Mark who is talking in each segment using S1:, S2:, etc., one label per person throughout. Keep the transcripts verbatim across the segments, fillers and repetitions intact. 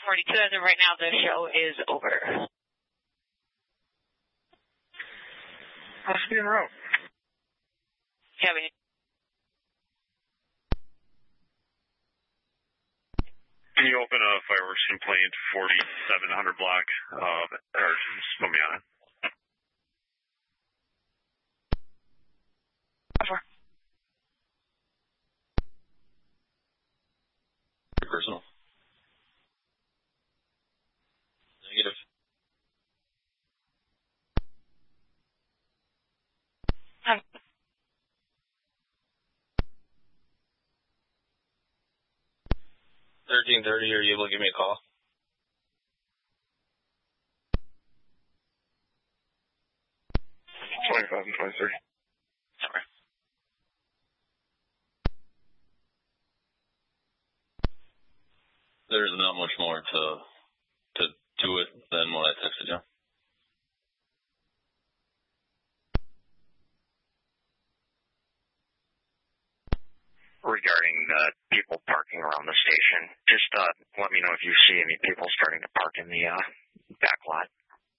S1: forty-two, as of right now, the show is over.
S2: I'll be en route.
S1: Kevin.
S3: Can you open a fireworks complaint forty-seven hundred block, uh, or spell me on it?
S1: Over.
S4: Personal. Negative.
S1: Um,
S4: thirteen thirty, are you able to give me a call?
S3: twenty-five and twenty-three.
S4: Sorry. There's not much more to to to it than what I texted you.
S2: Regarding the people parking around the station, just uh, let me know if you see any people starting to park in the uh, back lot.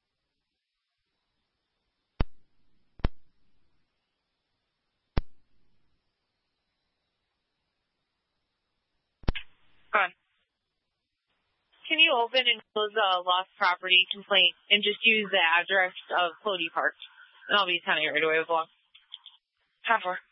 S1: Go on. Can you open and close the lost property complaint and just use the address of Cody Park? And I'll be sending it right away with one. Time for.